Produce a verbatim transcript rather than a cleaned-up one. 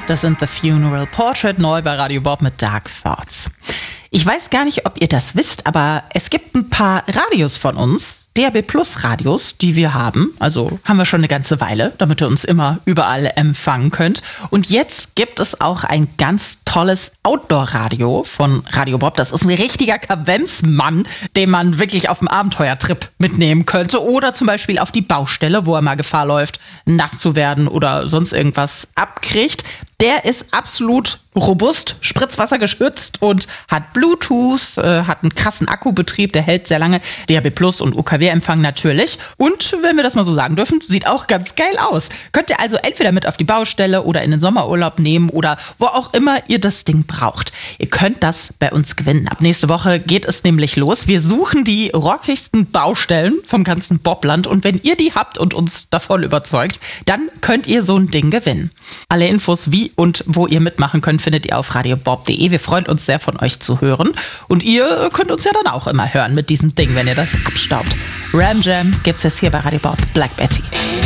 Das sind The Funeral Portrait, neu bei Radio Bob mit Dark Thoughts. Ich weiß gar nicht, ob ihr das wisst, aber es gibt ein paar Radios von uns, D A B Plus Radios, die wir haben. Also haben wir schon eine ganze Weile, damit ihr uns immer überall empfangen könnt. Und jetzt gibt es auch ein ganz tolles Outdoor-Radio von Radio Bob. Das ist ein richtiger Kavemsmann, den man wirklich auf dem Abenteuertrip mitnehmen könnte. Oder zum Beispiel auf die Baustelle, wo er mal Gefahr läuft, nass zu werden oder sonst irgendwas abkriegt. Der ist absolut robust, spritzwassergeschützt und hat Bluetooth, äh, hat einen krassen Akkubetrieb, der hält sehr lange. D A B Plus und U K W-Empfang natürlich. Und, wenn wir das mal so sagen dürfen, sieht auch ganz geil aus. Könnt ihr also entweder mit auf die Baustelle oder in den Sommerurlaub nehmen oder wo auch immer ihr das Ding braucht. Ihr könnt das bei uns gewinnen. Ab nächste Woche geht es nämlich los. Wir suchen die rockigsten Baustellen vom ganzen Bobland und wenn ihr die habt und uns davon überzeugt, dann könnt ihr so ein Ding gewinnen. Alle Infos, wie und wo ihr mitmachen könnt, findet ihr auf radio bob punkt de. Wir freuen uns sehr, von euch zu hören. Und ihr könnt uns ja dann auch immer hören mit diesem Ding, wenn ihr das abstaubt. Ram Jam gibt's jetzt hier bei Radio Bob. Black Betty.